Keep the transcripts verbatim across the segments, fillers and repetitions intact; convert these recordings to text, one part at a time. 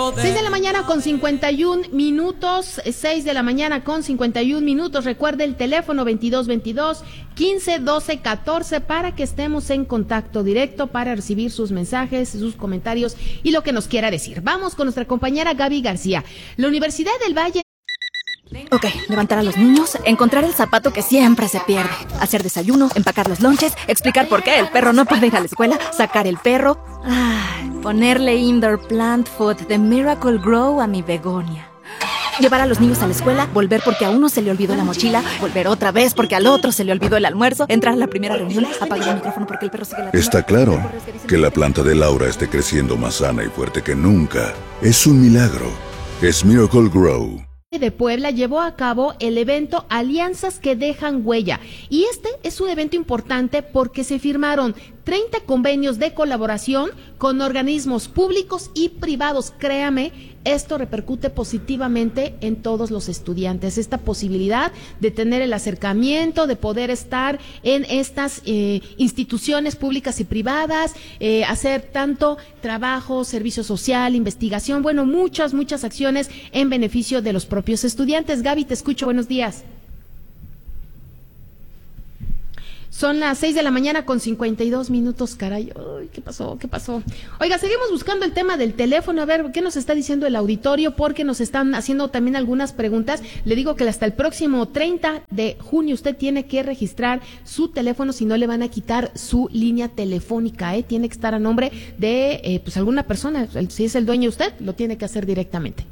seis de la mañana con cincuenta y un minutos, seis de la mañana con cincuenta y un minutos. Recuerde el teléfono veintidós veintidós, quince doce catorce para que estemos en contacto directo para recibir sus mensajes, sus comentarios y lo que nos quiera decir. Vamos con nuestra compañera Gaby García. La Universidad del Valle. Ok, levantar a los niños, encontrar el zapato que siempre se pierde, hacer desayuno, empacar los lonches, explicar por qué el perro no puede ir a la escuela, sacar el perro, ay, ponerle indoor plant food de Miracle Grow a mi begonia. Llevar a los niños a la escuela, volver porque a uno se le olvidó la mochila, volver otra vez porque al otro se le olvidó el almuerzo, entrar a la primera reunión, apagar el micrófono porque el perro sigue la... Está claro que la planta de Laura esté creciendo más sana y fuerte que nunca. Es un milagro. Es Miracle Grow. De Puebla llevó a cabo el evento Alianzas que dejan huella, y este es un evento importante porque se firmaron treinta convenios de colaboración con organismos públicos y privados. Créame, esto repercute positivamente en todos los estudiantes, esta posibilidad de tener el acercamiento, de poder estar en estas eh, instituciones públicas y privadas, eh, hacer tanto trabajo, servicio social, investigación, bueno, muchas, muchas acciones en beneficio de los propios estudiantes. Gaby, te escucho, buenos días. Son las seis de la mañana con cincuenta y dos minutos, caray. Ay, ¿qué pasó? ¿Qué pasó? Oiga, seguimos buscando el tema del teléfono, a ver qué nos está diciendo el auditorio, porque nos están haciendo también algunas preguntas. Le digo que hasta el próximo treinta de junio usted tiene que registrar su teléfono, si no le van a quitar su línea telefónica, ¿eh? Tiene que estar a nombre de eh, pues alguna persona. Si es el dueño usted, lo tiene que hacer directamente.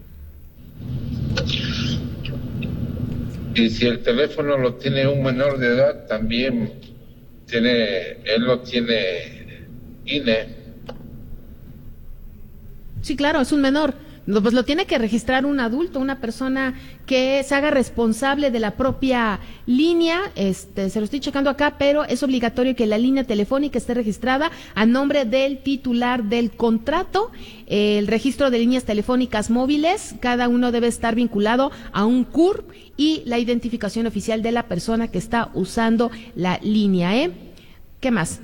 Y si el teléfono lo tiene un menor de edad, también tiene, él lo tiene I N E. Sí, claro, es un menor. No, pues lo tiene que registrar un adulto, una persona que se haga responsable de la propia línea. Este, se lo estoy checando acá, pero es obligatorio que la línea telefónica esté registrada a nombre del titular del contrato. El registro de líneas telefónicas móviles, cada uno debe estar vinculado a un C U R P y la identificación oficial de la persona que está usando la línea, ¿eh? ¿Qué más?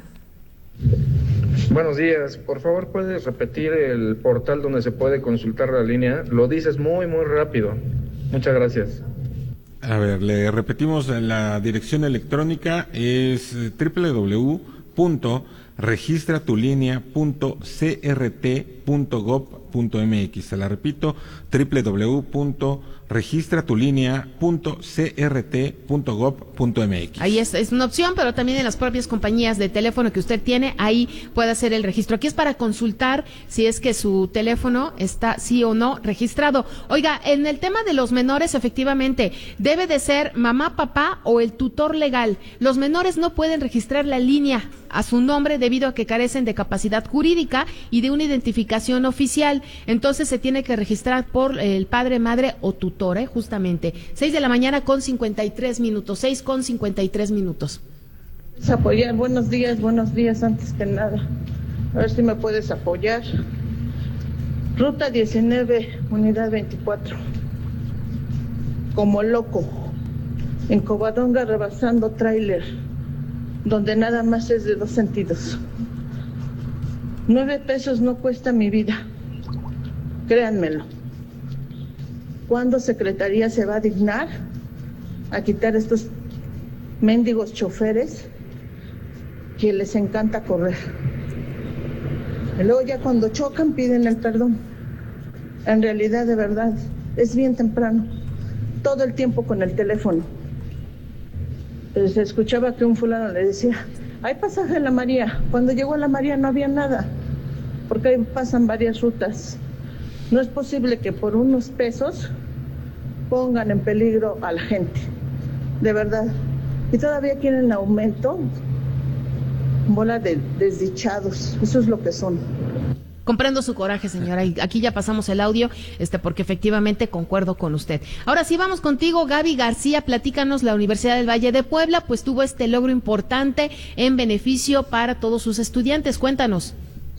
Buenos días, por favor, ¿puedes repetir el portal donde se puede consultar la línea? Lo dices muy, muy rápido. Muchas gracias. A ver, le repetimos, la dirección electrónica es doble u doble u doble u punto registra tu línea punto c r t punto gov punto m x. Se la repito, doble u doble u doble u punto registra tu línea punto c r t punto gov punto m x. Ahí es, es una opción, pero también en las propias compañías de teléfono que usted tiene, ahí puede hacer el registro. Aquí es para consultar si es que su teléfono está sí o no registrado. Oiga, en el tema de los menores, efectivamente, debe de ser mamá, papá o el tutor legal. Los menores no pueden registrar la línea a su nombre debido a que carecen de capacidad jurídica y de una identificación oficial. Entonces se tiene que registrar por el padre, madre o tutor, ¿eh? Justamente. seis de la mañana con cincuenta y tres minutos, seis con cincuenta y tres minutos. Apoyar, buenos días, buenos días antes que nada. A ver si me puedes apoyar. Ruta diecinueve, unidad veinticuatro. Como loco. En Covadonga rebasando tráiler, donde nada más es de dos sentidos. Nueve pesos no cuesta mi vida. Créanmelo. ¿Cuándo Secretaría se va a dignar a quitar estos mendigos choferes que les encanta correr? Y luego ya cuando chocan piden el perdón. En realidad, de verdad, es bien temprano. Todo el tiempo con el teléfono. Pero se escuchaba que un fulano le decía, hay pasaje en la María. Cuando llegó a la María no había nada, porque ahí pasan varias rutas. No es posible que por unos pesos pongan en peligro a la gente, de verdad. Y todavía quieren aumento, bola de desdichados, eso es lo que son. Comprendo su coraje, señora, y aquí ya pasamos el audio, este, porque efectivamente concuerdo con usted. Ahora sí, vamos contigo, Gaby García, platícanos. La Universidad del Valle de Puebla, pues tuvo este logro importante en beneficio para todos sus estudiantes, cuéntanos.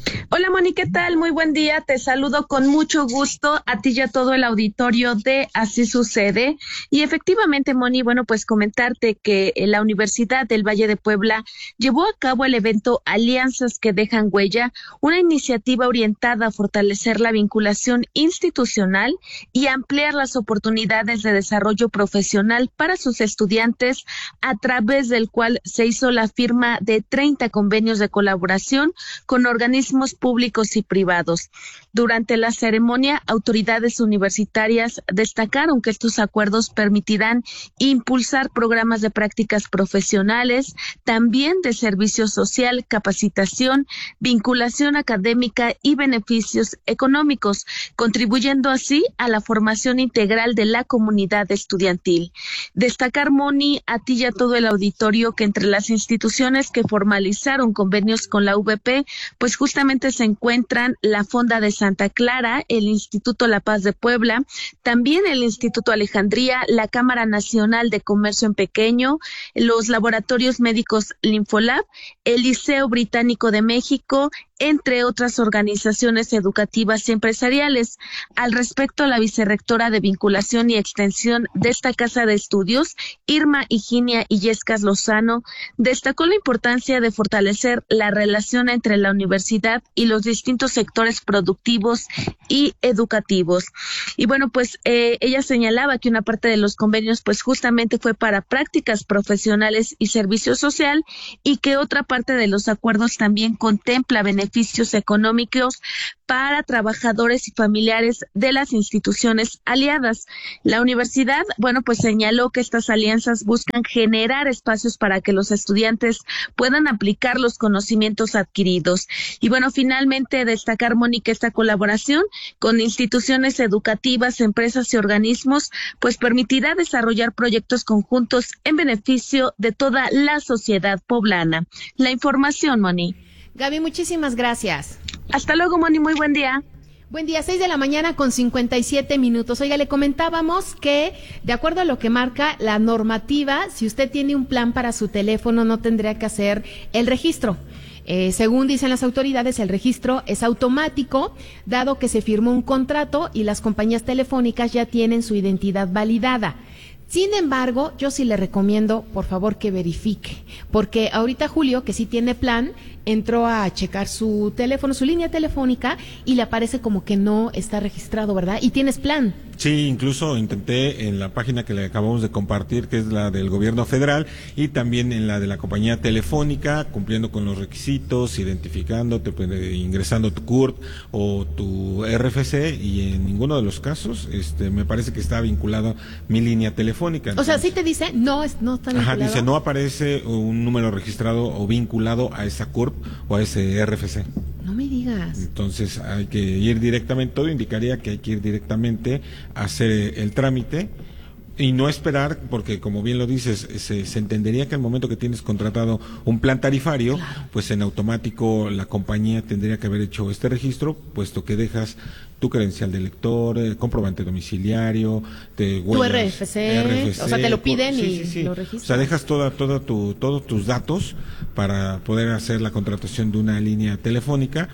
Hola Moni, ¿qué tal? Muy buen día, te saludo con mucho gusto a ti y a todo el auditorio de Así Sucede. Y efectivamente, Moni, bueno, pues comentarte que la Universidad del Valle de Puebla llevó a cabo el evento Alianzas que dejan huella, una iniciativa orientada a fortalecer la vinculación institucional y ampliar las oportunidades de desarrollo profesional para sus estudiantes, a través del cual se hizo la firma de treinta convenios de colaboración con organismos públicos y privados. Durante la ceremonia, autoridades universitarias destacaron que estos acuerdos permitirán impulsar programas de prácticas profesionales, también de servicio social, capacitación, vinculación académica y beneficios económicos, contribuyendo así a la formación integral de la comunidad estudiantil. Destacar, Moni, a ti y a todo el auditorio, que entre las instituciones que formalizaron convenios con la U V P, pues justamente se encuentran la Fonda de Santa Clara, el Instituto La Paz de Puebla, también el Instituto Alejandría, la Cámara Nacional de Comercio en Pequeño, los laboratorios médicos Linfolab, el Liceo Británico de México, entre otras organizaciones educativas y empresariales. Al respecto, la vicerrectora de Vinculación y Extensión de esta Casa de Estudios, Irma Higinia Illescas Lozano, destacó la importancia de fortalecer la relación entre la universidad y los distintos sectores productivos y educativos. Y bueno, pues eh, ella señalaba que una parte de los convenios pues justamente fue para prácticas profesionales y servicio social, y que otra parte de los acuerdos también contempla beneficios beneficios económicos para trabajadores y familiares de las instituciones aliadas. La universidad, bueno, pues señaló que estas alianzas buscan generar espacios para que los estudiantes puedan aplicar los conocimientos adquiridos. Y bueno, finalmente destacar, Mónica, esta colaboración con instituciones educativas, empresas y organismos, pues permitirá desarrollar proyectos conjuntos en beneficio de toda la sociedad poblana. La información, Moni. Gaby, muchísimas gracias. Hasta luego, Moni, muy buen día. Buen día, seis de la mañana con cincuenta y siete minutos. Oiga, le comentábamos que, de acuerdo a lo que marca la normativa, si usted tiene un plan para su teléfono, no tendría que hacer el registro. Eh, según dicen las autoridades, el registro es automático, dado que se firmó un contrato y las compañías telefónicas ya tienen su identidad validada. Sin embargo, yo sí le recomiendo, por favor, que verifique, porque ahorita Julio, que sí tiene plan, entró a checar su teléfono, su línea telefónica, y le aparece como que no está registrado, ¿verdad? Y tienes plan. Sí, incluso intenté en la página que le acabamos de compartir, que es la del gobierno federal, y también en la de la compañía telefónica, cumpliendo con los requisitos, identificándote, ingresando tu C U R P o tu R F C, y en ninguno de los casos este, me parece que está vinculado mi línea telefónica. Entonces, o sea, sí te dice, no, es, no está vinculado. Ajá, dice, no aparece un número registrado o vinculado a esa C U R P o a ese R F C. No me digas. Entonces hay que ir directamente, todo indicaría que hay que ir directamente a hacer el trámite y no esperar, porque como bien lo dices, se, se entendería que al momento que tienes contratado un plan tarifario, claro, pues en automático la compañía tendría que haber hecho este registro, puesto que dejas tu credencial de lector, eh, comprobante domiciliario, te tu R F C, R F C, o sea, te lo piden por, sí, y sí, sí. lo registras. O sea, dejas toda, toda tu, todos tus datos para poder hacer la contratación de una línea telefónica,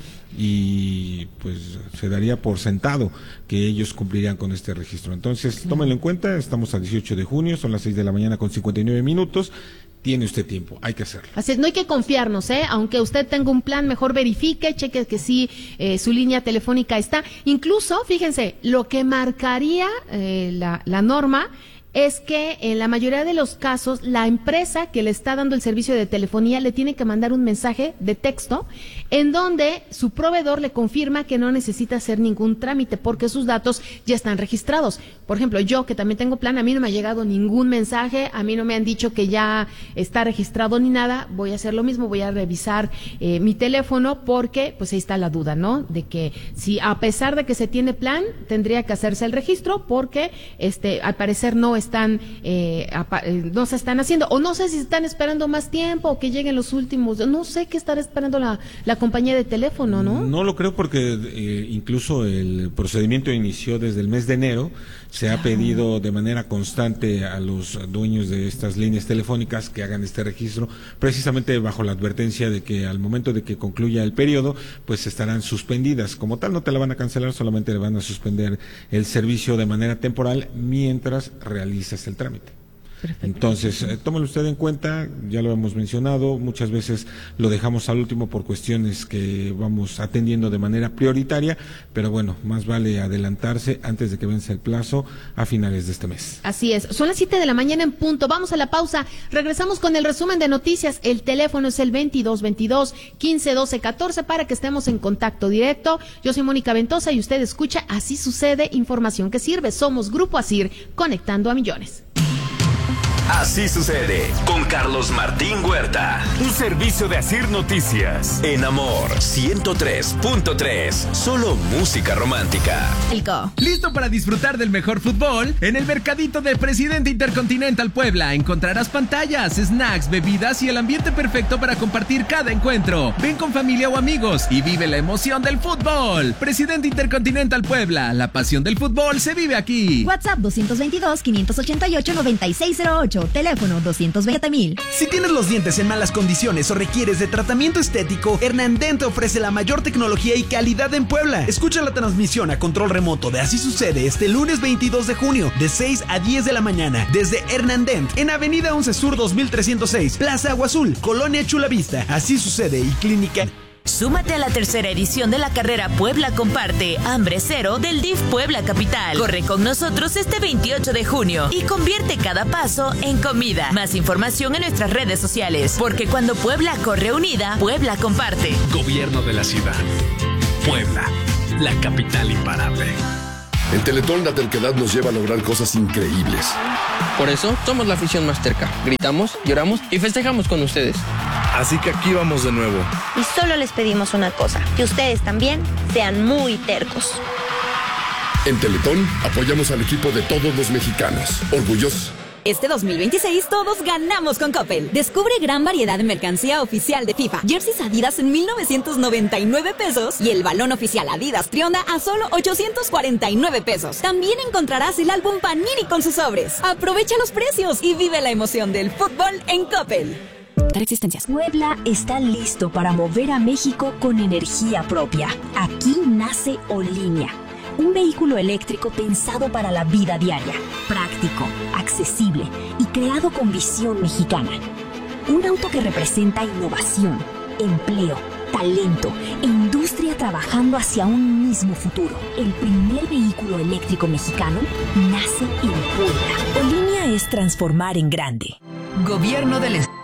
y pues se daría por sentado que ellos cumplirían con este registro. Entonces, claro, tómenlo en cuenta, estamos a dieciocho de junio, son las seis de la mañana con cincuenta y nueve minutos. Tiene usted tiempo, hay que hacerlo. Así es, no hay que confiarnos, ¿eh? Aunque usted tenga un plan, mejor verifique, cheque que sí, eh, su línea telefónica está. Incluso, fíjense, lo que marcaría eh, la, la norma es que en la mayoría de los casos la empresa que le está dando el servicio de telefonía le tiene que mandar un mensaje de texto en donde su proveedor le confirma que no necesita hacer ningún trámite porque sus datos ya están registrados. Por ejemplo, yo que también tengo plan, a mí no me ha llegado ningún mensaje, a mí no me han dicho que ya está registrado ni nada. Voy a hacer lo mismo, voy a revisar eh, mi teléfono, porque pues ahí está la duda, ¿no? De que si a pesar de que se tiene plan, tendría que hacerse el registro porque este al parecer no están eh, no se están haciendo, o no sé si están esperando más tiempo o que lleguen los últimos, no sé qué estará esperando la, la compañía de teléfono, ¿no? No lo creo porque eh, incluso el procedimiento inició desde el mes de enero. Se ha pedido de manera constante a los dueños de estas líneas telefónicas que hagan este registro, precisamente bajo la advertencia de que al momento de que concluya el periodo, pues estarán suspendidas. Como tal, no te la van a cancelar, solamente le van a suspender el servicio de manera temporal mientras realizas el trámite. Perfecto. Entonces, eh, tómelo usted en cuenta, ya lo hemos mencionado, muchas veces lo dejamos al último por cuestiones que vamos atendiendo de manera prioritaria, pero bueno, más vale adelantarse antes de que vence el plazo a finales de este mes. Así es, son las siete de la mañana en punto, vamos a la pausa, regresamos con el resumen de noticias, el teléfono es el veintidós veintidós, quince doce catorce para que estemos en contacto directo. Yo soy Mónica Ventosa y usted escucha Así Sucede, información que sirve. Somos Grupo Asir, conectando a millones. Así Sucede con Carlos Martín Huerta. Un servicio de Asir Noticias. En Amor ciento tres punto tres. Solo música romántica. ¿Listo para disfrutar del mejor fútbol? En el mercadito de Presidente Intercontinental Puebla encontrarás pantallas, snacks, bebidas y el ambiente perfecto para compartir cada encuentro. Ven con familia o amigos y vive la emoción del fútbol. Presidente Intercontinental Puebla. La pasión del fútbol se vive aquí. WhatsApp doscientos veintidós, quinientos ochenta y ocho, noventa y seis cero ocho. Teléfono doscientos veinte mil. Si tienes los dientes en malas condiciones o requieres de tratamiento estético, Hernandent te ofrece la mayor tecnología y calidad en Puebla. Escucha la transmisión a control remoto de Así Sucede este lunes veintidós de junio de seis a diez de la mañana desde Hernandent en Avenida once Sur dos mil trescientos seis, Plaza Agua Azul, Colonia Chulavista. Así Sucede y Clínica. Súmate a la tercera edición de la carrera Puebla Comparte, Hambre Cero del D I F Puebla Capital. Corre con nosotros este veintiocho de junio y convierte cada paso en comida. Más información en nuestras redes sociales, porque cuando Puebla corre unida, Puebla comparte. Gobierno de la ciudad. Puebla, la capital imparable. En Teletón la terquedad nos lleva a lograr cosas increíbles. Por eso somos la afición más terca. Gritamos, lloramos y festejamos con ustedes. Así que aquí vamos de nuevo. Y solo les pedimos una cosa, que ustedes también sean muy tercos. En Teletón apoyamos al equipo de todos los mexicanos, orgullosos. Este dos mil veintiséis todos ganamos con Coppel. Descubre gran variedad de mercancía oficial de FIFA. Jerseys Adidas en mil novecientos noventa y nueve pesos y el balón oficial Adidas Trionda a solo ochocientos cuarenta y nueve pesos. También encontrarás el álbum Panini con sus sobres. Aprovecha los precios y vive la emoción del fútbol en Coppel. Existencias. Puebla está listo para mover a México con energía propia. Aquí nace Olínea, un vehículo eléctrico pensado para la vida diaria, práctico, accesible y creado con visión mexicana. Un auto que representa innovación, empleo, talento e industria trabajando hacia un mismo futuro. El primer vehículo eléctrico mexicano nace en Puebla. Olínea es transformar en grande. Gobierno del Estado.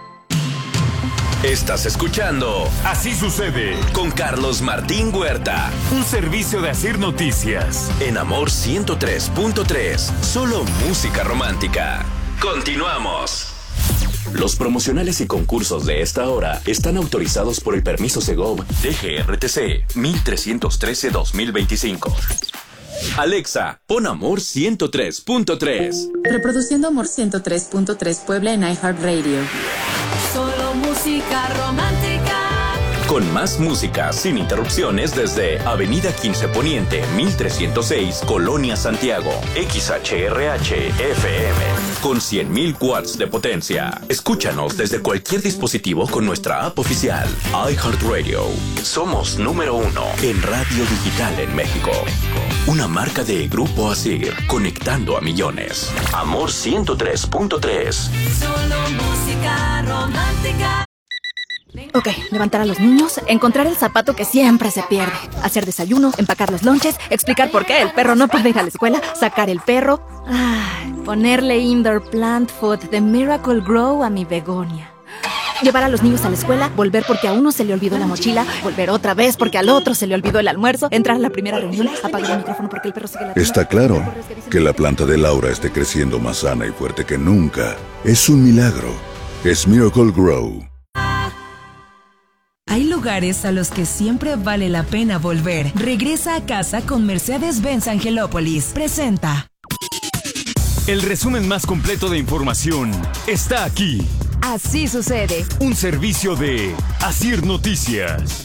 Estás escuchando Así Sucede con Carlos Martín Huerta. Un servicio de Asir Noticias. En Amor ciento tres punto tres. Solo música romántica. Continuamos. Los promocionales y concursos de esta hora están autorizados por el permiso Segov D G R T C mil trescientos trece dos mil veinticinco. Alexa, pon Amor ciento tres punto tres. Reproduciendo Amor ciento tres punto tres Puebla en iHeartRadio. Solo música romántica. Con más música sin interrupciones desde Avenida quince Poniente, mil trescientos seis, Colonia Santiago. X H R H F M. Con cien mil watts de potencia. Escúchanos desde cualquier dispositivo con nuestra app oficial. iHeartRadio. Somos número uno en radio digital en México. Una marca de Grupo Asir, conectando a millones. Amor ciento tres punto tres. Solo música romántica. Ok, levantar a los niños, encontrar el zapato que siempre se pierde, hacer desayuno, empacar los lonches, explicar por qué el perro no puede ir a la escuela, sacar el perro, ay, ponerle indoor plant food de Miracle Grow a mi begonia. Llevar a los niños a la escuela, volver porque a uno se le olvidó la mochila, volver otra vez porque al otro se le olvidó el almuerzo, entrar a la primera reunión, apagar el micrófono porque el perro sigue la... Está claro que la planta de Laura esté creciendo más sana y fuerte que nunca. Es un milagro. Es Miracle Grow. Hay lugares a los que siempre vale la pena volver. Regresa a casa con Mercedes-Benz Angelópolis. Presenta. El resumen más completo de información está aquí. Así sucede. Un servicio de Asir Noticias.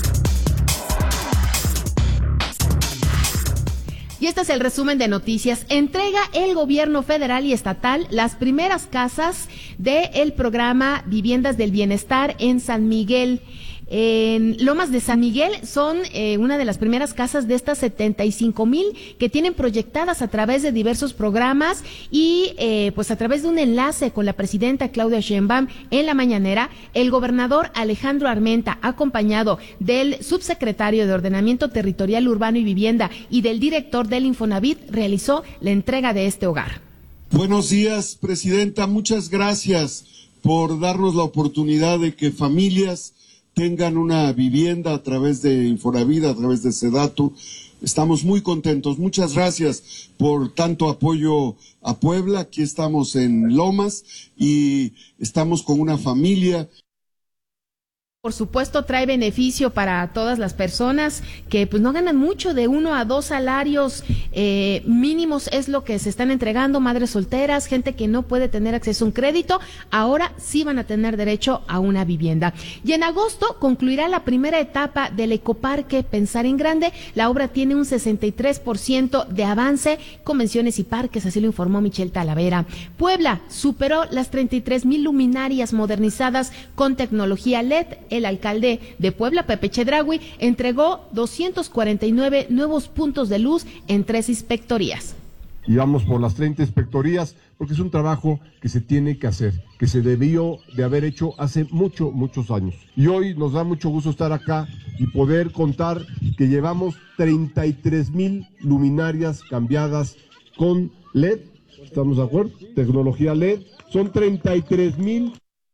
Y este es el resumen de noticias. Entrega el gobierno federal y estatal las primeras casas del programa Viviendas del Bienestar en San Miguel. En Lomas de San Miguel son eh, una de las primeras casas de estas setenta y cinco mil que tienen proyectadas a través de diversos programas y eh, pues a través de un enlace con la presidenta Claudia Sheinbaum en la mañanera, el gobernador Alejandro Armenta, acompañado del subsecretario de Ordenamiento Territorial Urbano y Vivienda y del director del Infonavit, realizó la entrega de este hogar. Buenos días, presidenta. Muchas gracias por darnos la oportunidad de que familias tengan una vivienda a través de Infonavit, a través de Sedatu. Estamos muy contentos. Muchas gracias por tanto apoyo a Puebla. Aquí estamos en Lomas y estamos con una familia. Por supuesto, trae beneficio para todas las personas que pues no ganan mucho, de uno a dos salarios eh, mínimos es lo que se están entregando, madres solteras, gente que no puede tener acceso a un crédito, ahora sí van a tener derecho a una vivienda. Y en agosto concluirá la primera etapa del Ecoparque Pensar en Grande. La obra tiene un sesenta y tres por ciento de avance, convenciones y parques, así lo informó Michelle Talavera. Puebla superó las treinta y tres mil luminarias modernizadas con tecnología L E D. El alcalde de Puebla, Pepe Chedraui, entregó doscientos cuarenta y nueve nuevos puntos de luz en tres inspectorías. Y vamos por las treinta inspectorías porque es un trabajo que se tiene que hacer, que se debió de haber hecho hace mucho, muchos años. Y hoy nos da mucho gusto estar acá y poder contar que llevamos treinta y tres mil luminarias cambiadas con L E D. ¿Estamos de acuerdo? Tecnología L E D. Son treinta y tres mil.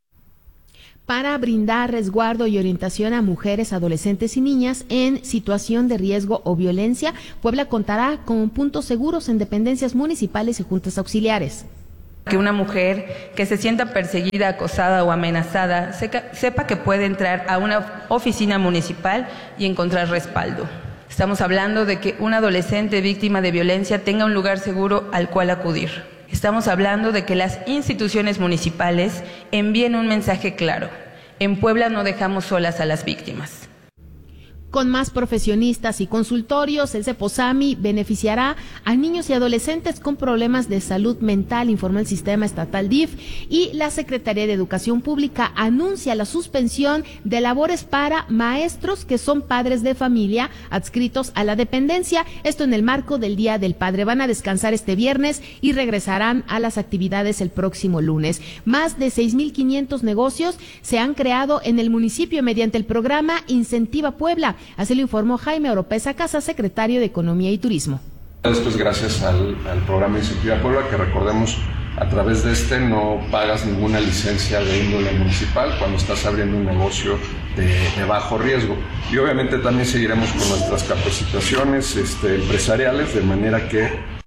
Para brindar resguardo y orientación a mujeres, adolescentes y niñas en situación de riesgo o violencia, Puebla contará con puntos seguros en dependencias municipales y juntas auxiliares. Que una mujer que se sienta perseguida, acosada o amenazada sepa que puede entrar a una oficina municipal y encontrar respaldo. Estamos hablando de que un adolescente víctima de violencia tenga un lugar seguro al cual acudir. Estamos hablando de que las instituciones municipales envíen un mensaje claro. En Puebla no dejamos solas a las víctimas. Con más profesionistas y consultorios, el CEPOSAMI beneficiará a niños y adolescentes con problemas de salud mental, informó el sistema estatal D I F, y la Secretaría de Educación Pública anuncia la suspensión de labores para maestros que son padres de familia adscritos a la dependencia, esto en el marco del Día del Padre. Van a descansar este viernes y regresarán a las actividades el próximo lunes. Más de seis mil quinientos negocios se han creado en el municipio mediante el programa Incentiva Puebla. Así lo informó Jaime Oropesa Casa, secretario de Economía y Turismo. Esto es gracias al, al programa Incentiva Puebla, que recordemos, a través de este no pagas ninguna licencia de índole municipal cuando estás abriendo un negocio de, de bajo riesgo. Y obviamente también seguiremos con nuestras capacitaciones este, empresariales, de manera que...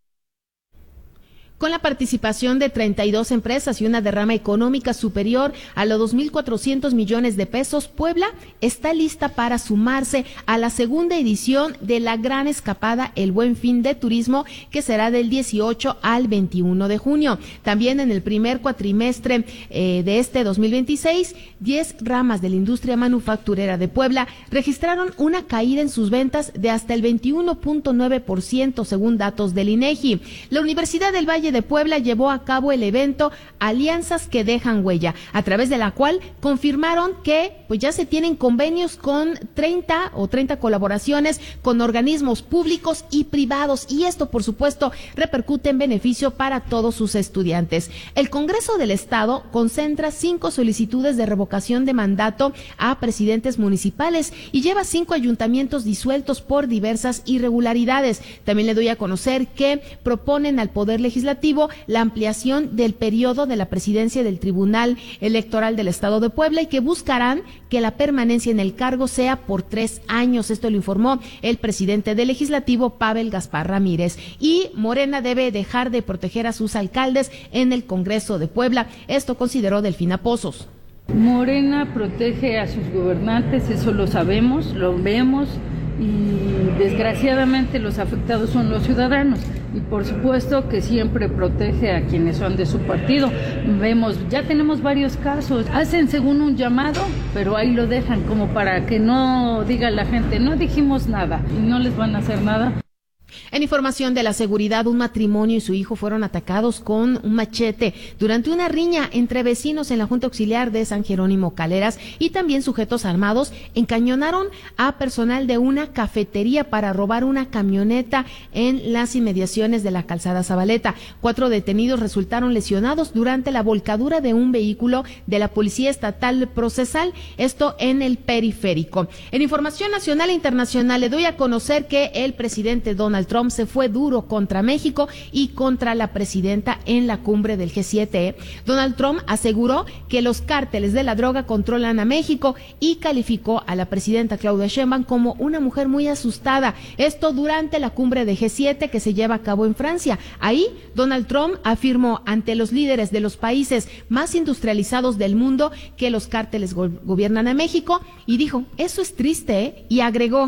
Con la participación de treinta y dos empresas y una derrama económica superior a los dos mil cuatrocientos millones de pesos, Puebla está lista para sumarse a la segunda edición de la gran escapada El Buen Fin de Turismo, que será del dieciocho al veintiuno de junio. También en el primer cuatrimestre eh, de este dos mil veintiséis, diez ramas de la industria manufacturera de Puebla registraron una caída en sus ventas de hasta el veintiuno punto nueve por ciento según datos del INEGI. La Universidad del Valle de Puebla llevó a cabo el evento Alianzas que dejan huella, a través de la cual confirmaron que pues ya se tienen convenios con treinta o treinta colaboraciones con organismos públicos y privados, y esto por supuesto repercute en beneficio para todos sus estudiantes. El Congreso del Estado concentra cinco solicitudes de revocación de mandato a presidentes municipales y lleva cinco ayuntamientos disueltos por diversas irregularidades. También le doy a conocer que proponen al Poder Legislativo la ampliación del periodo de la presidencia del Tribunal Electoral del Estado de Puebla y que buscarán que la permanencia en el cargo sea por tres años. Esto lo informó el presidente del Legislativo, Pavel Gaspar Ramírez. Y Morena debe dejar de proteger a sus alcaldes en el Congreso de Puebla. Esto consideró Delfina Pozos. Morena protege a sus gobernantes, eso lo sabemos, lo vemos, y desgraciadamente los afectados son los ciudadanos y por supuesto que siempre protege a quienes son de su partido. Vemos, ya tenemos varios casos, hacen según un llamado, pero ahí lo dejan como para que no diga la gente, no dijimos nada y no les van a hacer nada. En información de la seguridad, un matrimonio y su hijo fueron atacados con un machete durante una riña entre vecinos en la Junta Auxiliar de San Jerónimo Caleras, y también sujetos armados encañonaron a personal de una cafetería para robar una camioneta en las inmediaciones de la calzada Zabaleta. Cuatro detenidos resultaron lesionados durante la volcadura de un vehículo de la Policía Estatal Procesal, esto en el periférico. En información nacional e internacional, le doy a conocer que el presidente Donald Trump se fue duro contra México y contra la presidenta en la cumbre del G siete. Donald Trump aseguró que los cárteles de la droga controlan a México y calificó a la presidenta Claudia Sheinbaum como una mujer muy asustada. Esto durante la cumbre de G siete que se lleva a cabo en Francia. Ahí, Donald Trump afirmó ante los líderes de los países más industrializados del mundo que los cárteles go- gobiernan a México y dijo, eso es triste, ¿eh? Y agregó,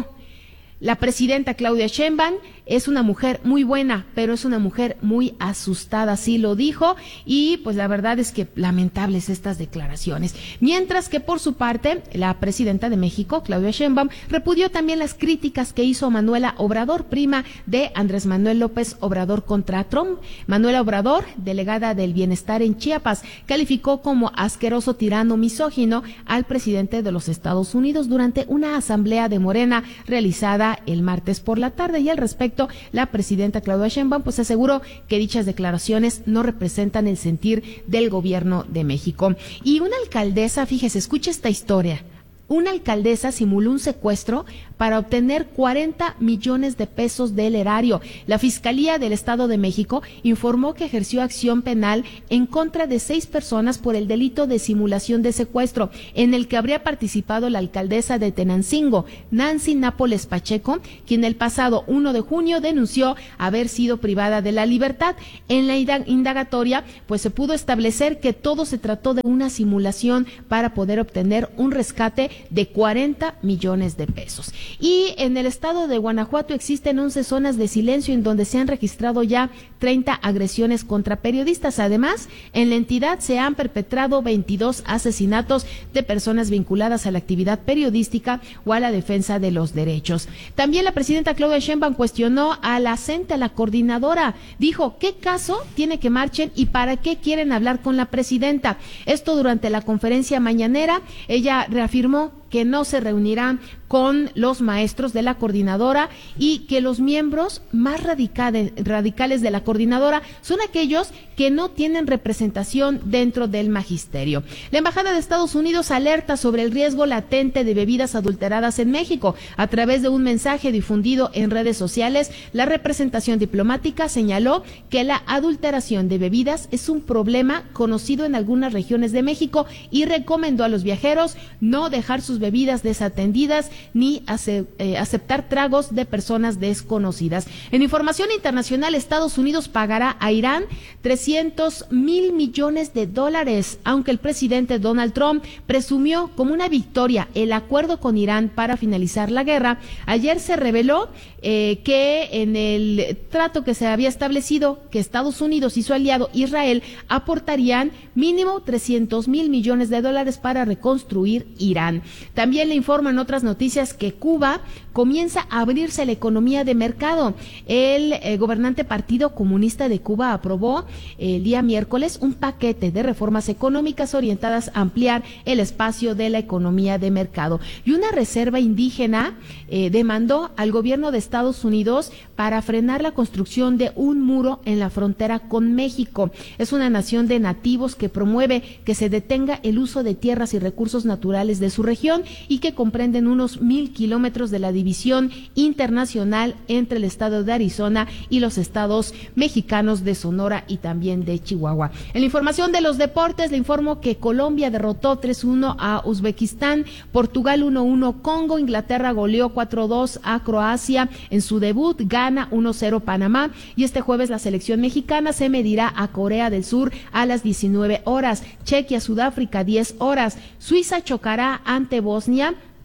la presidenta Claudia Sheinbaum es una mujer muy buena, pero es una mujer muy asustada, así lo dijo, y pues la verdad es que lamentables estas declaraciones. Mientras que por su parte, la presidenta de México, Claudia Sheinbaum, repudió también las críticas que hizo Manuela Obrador, prima de Andrés Manuel López Obrador, contra Trump. Manuela Obrador, delegada del Bienestar en Chiapas, calificó como asqueroso, tirano, misógino al presidente de los Estados Unidos durante una asamblea de Morena realizada el martes por la tarde, y al respecto la presidenta Claudia Sheinbaum pues aseguró que dichas declaraciones no representan el sentir del gobierno de México. Y una alcaldesa, fíjese, escuche esta historia. Una alcaldesa simuló un secuestro para obtener cuarenta millones de pesos del erario. La Fiscalía del Estado de México informó que ejerció acción penal en contra de seis personas por el delito de simulación de secuestro, en el que habría participado la alcaldesa de Tenancingo, Nancy Nápoles Pacheco, quien el pasado primero de junio denunció haber sido privada de la libertad. En la indagatoria, pues se pudo establecer que todo se trató de una simulación para poder obtener un rescate de cuarenta millones de pesos. Y en el estado de Guanajuato existen once zonas de silencio en donde se han registrado ya treinta agresiones contra periodistas. Además, en la entidad se han perpetrado veintidós asesinatos de personas vinculadas a la actividad periodística o a la defensa de los derechos. También la presidenta Claudia Sheinbaum cuestionó a la CENTE, a la coordinadora. Dijo, ¿qué caso tiene que marchen y para qué quieren hablar con la presidenta? Esto durante la conferencia mañanera. Ella reafirmó que no se reunirán con los maestros de la coordinadora y que los miembros más radicales, radicales de la coordinadora son aquellos que no tienen representación dentro del magisterio. La Embajada de Estados Unidos alerta sobre el riesgo latente de bebidas adulteradas en México. A través de un mensaje difundido en redes sociales, la representación diplomática señaló que la adulteración de bebidas es un problema conocido en algunas regiones de México y recomendó a los viajeros no dejar sus bebidas desatendidas ni ace- eh, aceptar tragos de personas desconocidas. En información internacional, Estados Unidos pagará a Irán trescientos mil millones de dólares, aunque el presidente Donald Trump presumió como una victoria el acuerdo con Irán para finalizar la guerra. Ayer se reveló eh, que en el trato que se había establecido, que Estados Unidos y su aliado Israel aportarían mínimo trescientos mil millones de dólares para reconstruir Irán. También le informan otras noticias que Cuba comienza a abrirse a la economía de mercado. El eh, gobernante Partido Comunista de Cuba aprobó eh, el día miércoles un paquete de reformas económicas orientadas a ampliar el espacio de la economía de mercado. Y una reserva indígena eh, demandó al gobierno de Estados Unidos para frenar la construcción de un muro en la frontera con México. Es una nación de nativos que promueve que se detenga el uso de tierras y recursos naturales de su región y que comprenden unos mil kilómetros de la división internacional entre el estado de Arizona y los estados mexicanos de Sonora y también de Chihuahua. En la información de los deportes, le informo que Colombia derrotó tres uno a Uzbekistán, Portugal uno uno Congo, Inglaterra goleó cuatro dos a Croacia en su debut, gana uno cero Panamá, y este jueves la selección mexicana se medirá a Corea del Sur a las diecinueve horas, Chequia, Sudáfrica diez horas, Suiza chocará ante Bosnia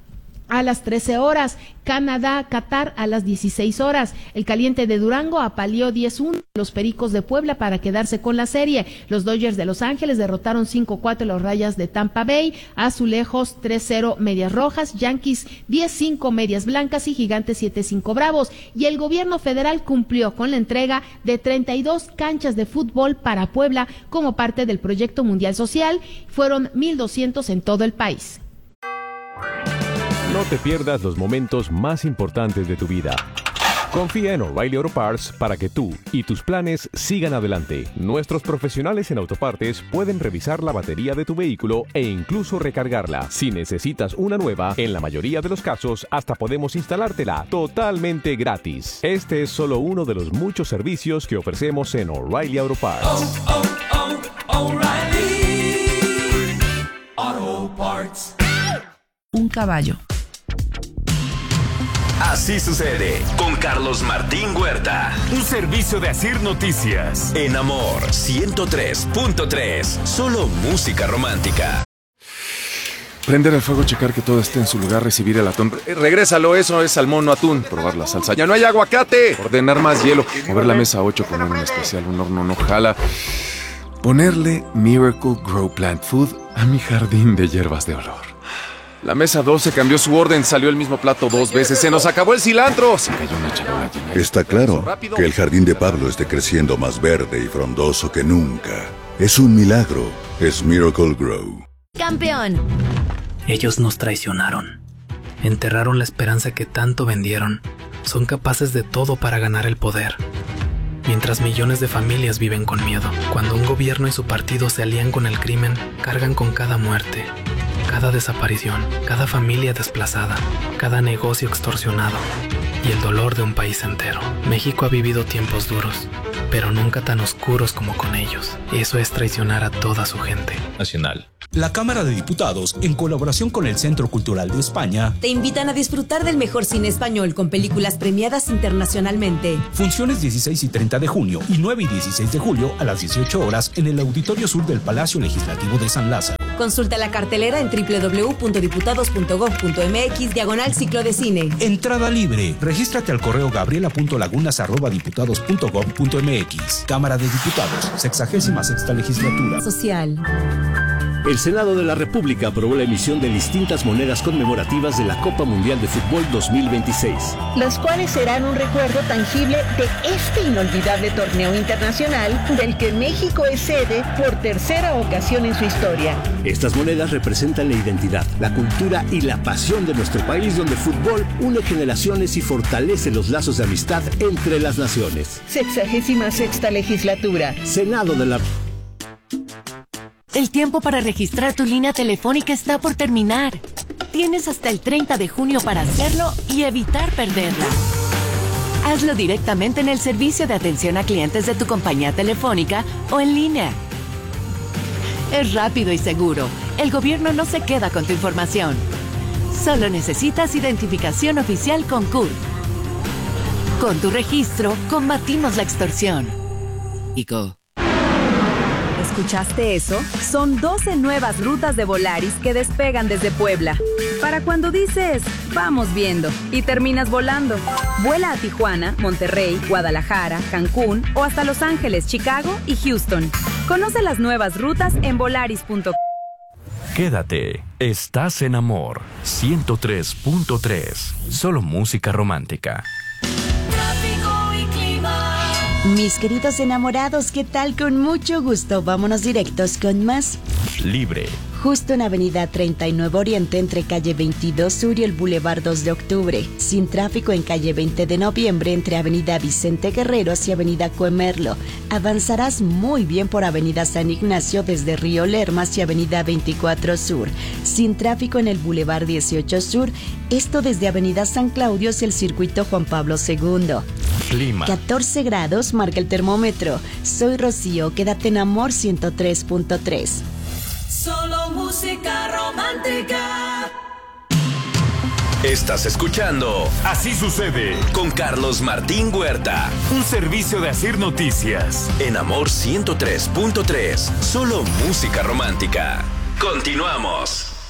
a las trece horas, Canadá, Qatar a las dieciséis horas. El Caliente de Durango apaleó diez uno a los Pericos de Puebla para quedarse con la serie. Los Dodgers de Los Ángeles derrotaron cinco cuatro a los Rayas de Tampa Bay, Azulejos tres cero Medias Rojas, Yankees diez cinco Medias Blancas y Gigantes siete cinco Bravos. Y el gobierno federal cumplió con la entrega de treinta y dos canchas de fútbol para Puebla como parte del proyecto mundial social. Fueron mil doscientos en todo el país. No te pierdas los momentos más importantes de tu vida. Confía en O'Reilly Auto Parts para que tú y tus planes sigan adelante. Nuestros profesionales en autopartes pueden revisar la batería de tu vehículo e incluso recargarla. Si necesitas una nueva, en la mayoría de los casos hasta podemos instalártela totalmente gratis. Este es solo uno de los muchos servicios que ofrecemos en O'Reilly Auto Parts. Oh, oh, oh, O'Reilly Auto Parts. Un caballo. Así sucede con Carlos Martín Huerta. Un servicio de Asir Noticias. En Amor ciento tres punto tres. Solo música romántica. Prender el fuego, checar que todo esté en su lugar, recibir el atún. Eh, regrésalo, eso es salmón, no atún. Probar la salsa. ¡Ya no hay aguacate! Ordenar más hielo. Mover la mesa a ocho, poner un especial, un horno no jala. Ponerle Miracle Grow Plant Food a mi jardín de hierbas de olor. La mesa doce cambió su orden, salió el mismo plato dos veces, se nos acabó el cilantro. Se cayó una charola llena. Está claro que el jardín de Pablo esté creciendo más verde y frondoso que nunca. Es un milagro, es Miracle Grow. ¡Campeón! Ellos nos traicionaron. Enterraron la esperanza que tanto vendieron. Son capaces de todo para ganar el poder. Mientras millones de familias viven con miedo. Cuando un gobierno y su partido se alían con el crimen, cargan con cada muerte, cada desaparición, cada familia desplazada, cada negocio extorsionado y el dolor de un país entero. México ha vivido tiempos duros, pero nunca tan oscuros como con ellos. Eso es traicionar a toda su gente. Nacional. La Cámara de Diputados, en colaboración con el Centro Cultural de España, te invitan a disfrutar del mejor cine español con películas premiadas internacionalmente. Funciones dieciséis y treinta de junio y nueve y dieciséis de julio a las dieciocho horas en el Auditorio Sur del Palacio Legislativo de San Lázaro. Consulta la cartelera en doble u doble u doble u punto diputados punto gob punto eme equis diagonal ciclo de cine. Entrada libre. Regístrate al correo gabriela punto lagunas arroba diputados punto gob punto eme equis. Cámara de Diputados, sexagésima sexta legislatura. Social. El Senado de la República aprobó la emisión de distintas monedas conmemorativas de la Copa Mundial de Fútbol dos mil veintiséis. Las cuales serán un recuerdo tangible de este inolvidable torneo internacional del que México es sede por tercera ocasión en su historia. Estas monedas representan la identidad, la cultura y la pasión de nuestro país, donde el fútbol une generaciones y fortalece los lazos de amistad entre las naciones. Sexagésima sexta legislatura. Senado de la... El tiempo para registrar tu línea telefónica está por terminar. Tienes hasta el treinta de junio para hacerlo y evitar perderla. Hazlo directamente en el servicio de atención a clientes de tu compañía telefónica o en línea. Es rápido y seguro. El gobierno no se queda con tu información. Solo necesitas identificación oficial con C U R. Con tu registro, combatimos la extorsión. I C O. ¿Escuchaste eso? Son doce nuevas rutas de Volaris que despegan desde Puebla. Para cuando dices, vamos viendo, y terminas volando. Vuela a Tijuana, Monterrey, Guadalajara, Cancún o hasta Los Ángeles, Chicago y Houston. Conoce las nuevas rutas en volaris punto com. Quédate, estás en Amor ciento tres punto tres. Solo música romántica. Mis queridos enamorados, ¿qué tal? Con mucho gusto, vámonos directos con más. Libre. Justo en Avenida treinta y nueve Oriente, entre calle veintidós Sur y el Boulevard dos de Octubre. Sin tráfico en calle veinte de Noviembre, entre Avenida Vicente Guerrero hacia Avenida Coemerlo. Avanzarás muy bien por Avenida San Ignacio desde Río Lerma hacia Avenida veinticuatro Sur. Sin tráfico en el Boulevard dieciocho Sur, esto desde Avenida San Claudio hacia el Circuito Juan Pablo segundo. Clima. catorce grados marca el termómetro. Soy Rocío, quédate en Amor ciento tres punto tres. Solo música romántica. Estás escuchando Así sucede con Carlos Martín Huerta. Un servicio de Asir Noticias. En Amor ciento tres punto tres. Solo música romántica. Continuamos.